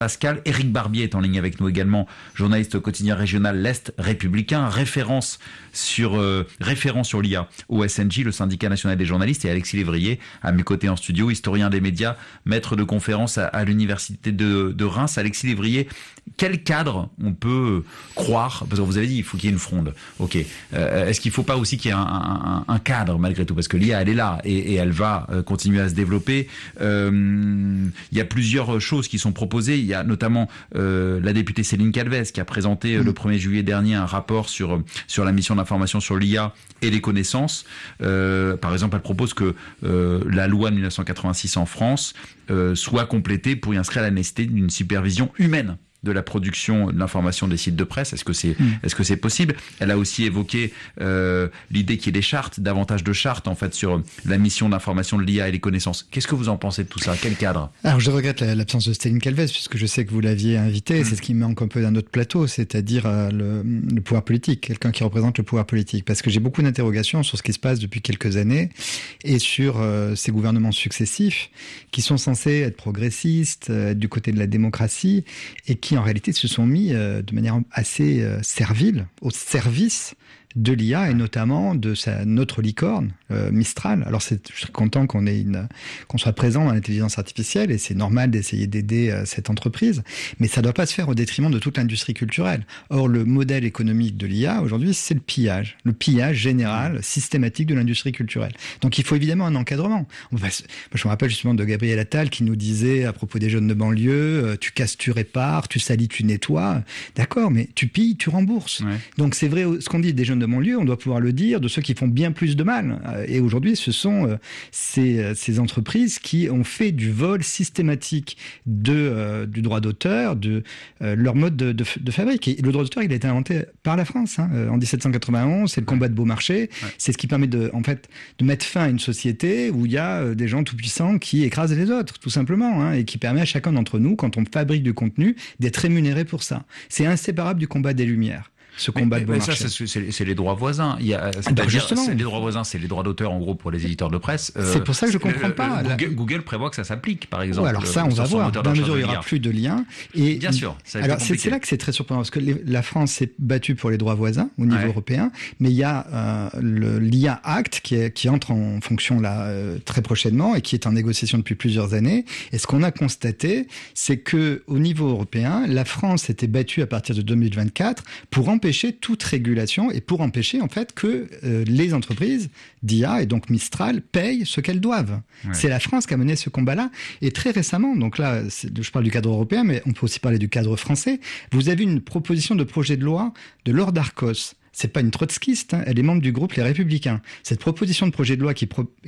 Pascal. Éric Barbier est en ligne avec nous également, journaliste au quotidien régional L'Est républicain, référent sur l'IA au SNJ, le syndicat national des journalistes, et Alexis Lévrier à mes côtés en studio, historien des médias, maître de conférences à l'université de Reims. Alexis Lévrier, quel cadre on peut croire, parce que vous avez dit il faut qu'il y ait une fronde, ok, est-ce qu'il ne faut pas aussi qu'il y ait un cadre malgré tout, parce que l'IA elle est là et elle va continuer à se développer. Il y a plusieurs choses qui sont proposées. Il y a notamment la députée Céline Calvez qui a présenté le 1er juillet dernier un rapport sur la mission d'information sur l'IA et les connaissances. Par exemple, elle propose que la loi de 1986 en France soit complétée pour y inscrire la nécessité d'une supervision humaine de la production de l'information des sites de presse. Est-ce que c'est possible? Elle a aussi évoqué l'idée qu'il y ait des chartes, davantage de chartes en fait sur la mission d'information de l'IA et les connaissances. Qu'est-ce que vous en pensez de tout ça? Quel cadre? Alors je regrette l'absence de Céline Calvez puisque je sais que vous l'aviez invitée. C'est ce qui me manque un peu d'un autre plateau, c'est-à-dire le pouvoir politique, quelqu'un qui représente le pouvoir politique. Parce que j'ai beaucoup d'interrogations sur ce qui se passe depuis quelques années et sur ces gouvernements successifs qui sont censés être progressistes, être du côté de la démocratie et qui en réalité se sont mis de manière assez servile au service de l'IA et notamment de notre licorne Mistral. Alors je suis content qu'on soit présent dans l'intelligence artificielle et c'est normal d'essayer d'aider cette entreprise, mais ça ne doit pas se faire au détriment de toute l'industrie culturelle. Or le modèle économique de l'IA aujourd'hui, c'est le pillage général, systématique de l'industrie culturelle. Donc il faut évidemment un encadrement. Moi, je me rappelle justement de Gabriel Attal qui nous disait à propos des jeunes de banlieue, tu casses, tu répares, tu salis, tu nettoies. D'accord, mais tu pilles, tu rembourses. Ouais. Donc c'est vrai, ce qu'on dit des jeunes de banlieue, on doit pouvoir le dire de ceux qui font bien plus de mal. Et aujourd'hui, ce sont ces entreprises qui ont fait du vol systématique du droit d'auteur, de leur mode de fabrique. Et le droit d'auteur, il a été inventé par la France en 1791. C'est le combat de Beaumarchais. Ouais. C'est ce qui permet de mettre fin à une société où il y a des gens tout puissants qui écrasent les autres, tout simplement, et qui permet à chacun d'entre nous, quand on fabrique du contenu, d'être rémunéré pour ça. C'est inséparable du combat des Lumières. Ce combat de Beaumarchais. Ça, c'est les droits voisins. Justement. Les droits voisins, c'est les droits d'auteur, en gros, pour les éditeurs de presse. C'est pour ça que je comprends pas. Google prévoit que ça s'applique, par exemple. Ouais, alors ça, on va voir. Dans la mesure où il n'y aura plus de liens. Et bien sûr. Alors, c'est là que c'est très surprenant, parce que la France s'est battue pour les droits voisins au niveau européen, mais il y a l'IA Act qui entre en fonction là très prochainement et qui est en négociation depuis plusieurs années. Et ce qu'on a constaté, c'est que au niveau européen, la France s'était battue à partir de 2024 pour empêcher toute régulation et pour empêcher en fait que les entreprises d'IA et donc Mistral payent ce qu'elles doivent. Ouais. C'est la France qui a mené ce combat-là et très récemment, donc là je parle du cadre européen mais on peut aussi parler du cadre français, vous avez une proposition de projet de loi de Laure Darcos. C'est pas une trotskiste, elle est membre du groupe Les Républicains. Cette proposition de projet de loi qui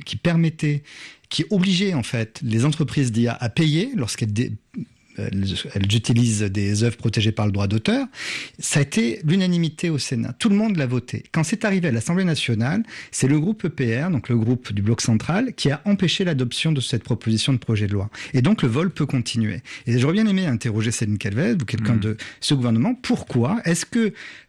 obligeait en fait les entreprises d'IA à payer lorsqu'elles utilisent des œuvres protégées par le droit d'auteur. Ça a été l'unanimité au Sénat. Tout le monde l'a voté. Quand c'est arrivé à l'Assemblée nationale, c'est le groupe EPR, donc le groupe du Bloc central, qui a empêché l'adoption de cette proposition de projet de loi. Et donc le vol peut continuer. Et j'aurais bien aimé interroger Céline Calvez ou quelqu'un de ce gouvernement. Pourquoi est-ce que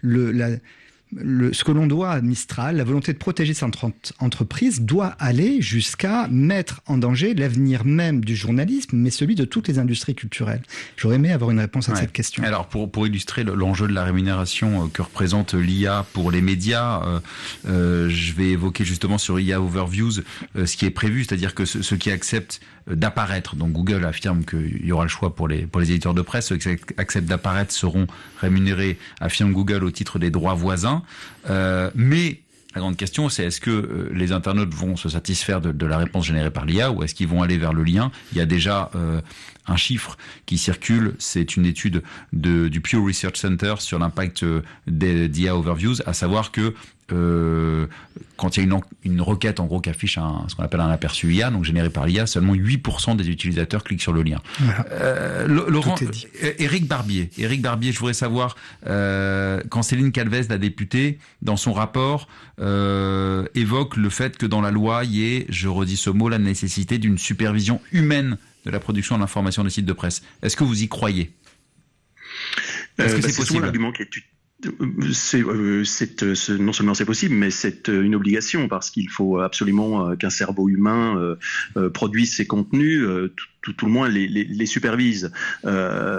ce que l'on doit à Mistral, la volonté de protéger cette entreprise, doit aller jusqu'à mettre en danger l'avenir même du journalisme, mais celui de toutes les industries culturelles? J'aurais aimé avoir une réponse à cette question. Alors, pour illustrer l'enjeu de la rémunération que représente l'IA pour les médias, je vais évoquer justement sur IA Overviews ce qui est prévu, c'est-à-dire que ceux qui acceptent d'apparaître, donc Google affirme qu'il y aura le choix pour les éditeurs de presse, ceux qui acceptent d'apparaître seront rémunérés, affirme Google, au titre des droits voisins. Mais la grande question, c'est est-ce que les internautes vont se satisfaire de la réponse générée par l'IA ou est-ce qu'ils vont aller vers le lien? Il y a déjà un chiffre qui circule, c'est une étude du Pew Research Center sur l'impact d'IA Overviews, à savoir que quand il y a une requête en gros qui affiche ce qu'on appelle un aperçu IA, donc généré par l'IA, seulement 8% des utilisateurs cliquent sur le lien. Voilà. Laurent, Éric Barbier, je voudrais savoir quand Céline Calvez, la députée, dans son rapport évoque le fait que dans la loi il y ait, je redis ce mot, la nécessité d'une supervision humaine de la production de l'information des sites de presse. Est-ce que vous y croyez? Est-ce que c'est possible? L'argument qui est non seulement c'est possible, mais c'est une obligation parce qu'il faut absolument qu'un cerveau humain produise ces contenus, tout le moins les supervise.